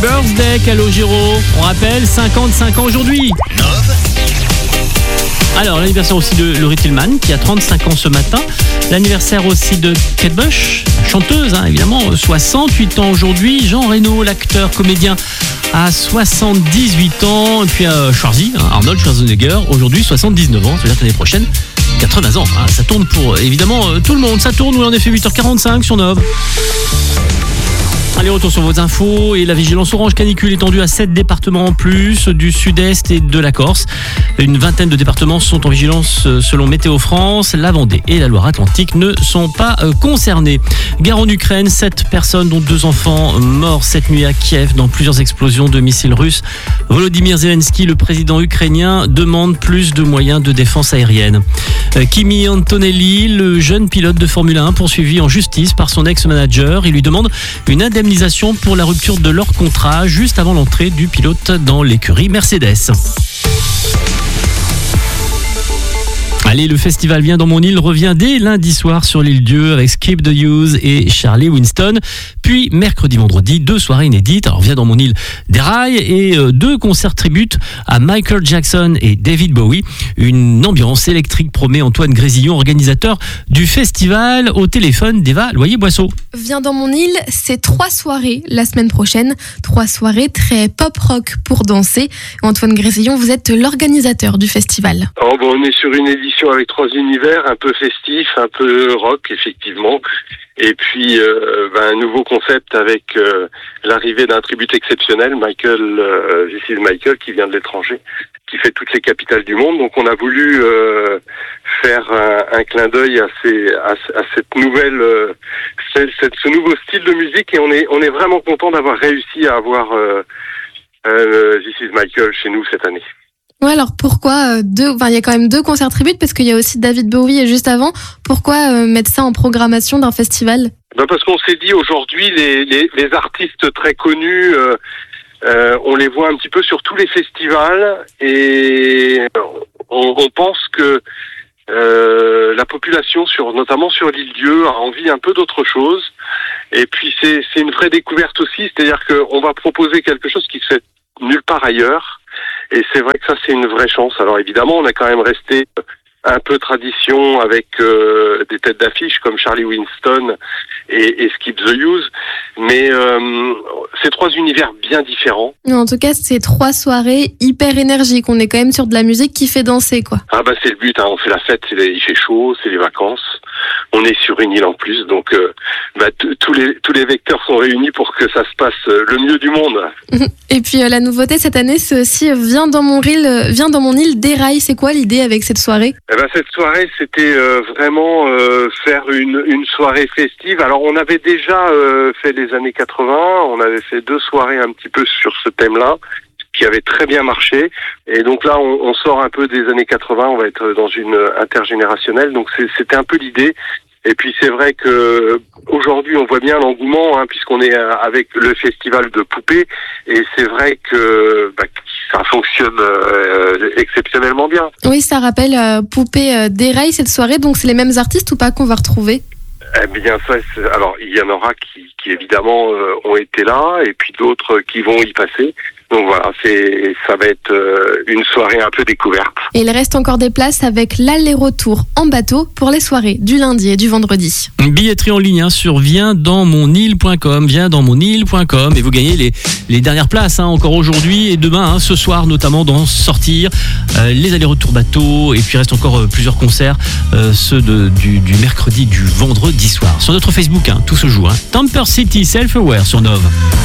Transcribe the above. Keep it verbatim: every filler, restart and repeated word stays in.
birthday, Calogero. On rappelle, cinquante-cinq ans aujourd'hui. Alors, l'anniversaire aussi de Laurie Tillman, qui a trente-cinq ans ce matin. L'anniversaire aussi de Kate Bush, chanteuse, hein, évidemment, soixante-huit ans aujourd'hui. Jean Reno, l'acteur, comédien, a soixante-dix-huit ans. Et puis euh, Schwarzy, hein, Arnold Schwarzenegger, aujourd'hui soixante-dix-neuf ans. C'est-à-dire que l'année prochaine, quatre-vingts ans. Hein, ça tourne pour, évidemment, euh, tout le monde. Ça tourne, oui, en effet, huit heures quarante-cinq sur Nov. Allez, retour sur vos infos et la vigilance orange canicule étendue à sept départements en plus du sud-est et de la Corse. Une vingtaine de départements sont en vigilance selon Météo France. La Vendée et la Loire-Atlantique ne sont pas concernés. Guerre en Ukraine, sept personnes dont deux enfants morts cette nuit à Kiev dans plusieurs explosions de missiles russes. Volodymyr Zelensky, le président ukrainien, demande plus de moyens de défense aérienne. Kimi Antonelli, le jeune pilote de Formule un poursuivi en justice par son ex-manager, il lui demande une indemnisation pour la rupture de leur contrat juste avant l'entrée du pilote dans l'écurie Mercedes. Allez, le festival Viens dans mon île revient dès lundi soir sur l'île Dieu avec Skip the Use et Charlie Winston. Puis mercredi, vendredi, deux soirées inédites. Alors Viens dans mon île des rails et deux concerts tributes à Michael Jackson et David Bowie. Une ambiance électrique promet Antoine Grésillon, organisateur du festival. Au téléphone, d'Eva Loyer-Boisseau. Viens dans mon île, c'est trois soirées la semaine prochaine. Trois soirées très pop-rock pour danser. Antoine Grésillon, vous êtes l'organisateur du festival. Oh, bon, on est sur une édition avec trois univers, un peu festif, un peu rock, effectivement. Et puis, euh, ben, un nouveau concept avec euh, l'arrivée d'un tribute exceptionnel, Michael, euh, This is Michael, qui vient de l'étranger, qui fait toutes les capitales du monde. Donc, on a voulu euh, faire un, un clin d'œil à, ces, à, à cette nouvelle, euh, cette, ce nouveau style de musique. Et on est, on est vraiment content d'avoir réussi à avoir euh, euh, This is Michael chez nous cette année. Ouais, alors pourquoi euh, deux, enfin il y a quand même deux concerts tributes parce qu'il y a aussi David Bowie juste avant. Pourquoi euh, mettre ça en programmation d'un festival ? Ben parce qu'on s'est dit aujourd'hui les, les, les artistes très connus, euh, euh, on les voit un petit peu sur tous les festivals et on, on pense que euh, la population, sur notamment sur l'île Dieu, a envie un peu d'autre chose. Et puis c'est, c'est une vraie découverte aussi, c'est-à-dire qu'on va proposer quelque chose qui se fait nulle part ailleurs. Et c'est vrai que ça, c'est une vraie chance. Alors évidemment, on a quand même resté un peu tradition avec euh, des têtes d'affiche comme Charlie Winston et, et Skip the Use. Mais euh, c'est trois univers bien différents. En tout cas, c'est trois soirées hyper énergiques. On est quand même sur de la musique qui fait danser, quoi. Ah bah c'est le but, hein. On fait la fête, c'est les, il fait chaud, c'est les vacances. On est sur une île en plus, donc euh, bah, t- tous les tous les vecteurs sont réunis pour que ça se passe euh, le mieux du monde. Et puis euh, la nouveauté cette année, c'est aussi euh, Viens dans mon île, euh, Viens dans mon île des rails. C'est quoi l'idée avec cette soirée ? Eh ben cette soirée, c'était euh, vraiment euh, faire une une soirée festive. Alors on avait déjà euh, fait les années quatre-vingts, on avait fait deux soirées un petit peu sur ce thème-là, qui avait très bien marché. Et donc là, on, on sort un peu des années quatre-vingts, on va être dans une intergénérationnelle. Donc c'est, c'était un peu l'idée. Et puis c'est vrai que aujourd'hui, on voit bien l'engouement, hein, puisqu'on est avec le festival de poupées. Et c'est vrai que bah, ça fonctionne euh, exceptionnellement bien. Oui, ça rappelle euh, Poupée euh, des rails cette soirée. Donc c'est les mêmes artistes ou pas qu'on va retrouver ? Eh bien, ça, c'est, alors il y en aura qui, qui évidemment euh, ont été là, et puis d'autres qui vont y passer. Donc voilà, c'est, ça va être euh, une soirée un peu découverte. Et il reste encore des places avec l'aller-retour en bateau pour les soirées du lundi et du vendredi. Billetterie en ligne hein, sur viens dans mon île point com, viens dans mon île point com et vous gagnez les, les dernières places hein, encore aujourd'hui et demain, hein, ce soir notamment dans Sortir, euh, les allers-retours bateau et puis il reste encore euh, plusieurs concerts, euh, ceux de, du, du mercredi, du vendredi soir. Sur notre Facebook, hein, tout se joue. Hein. Tamper City Self Aware sur Nov.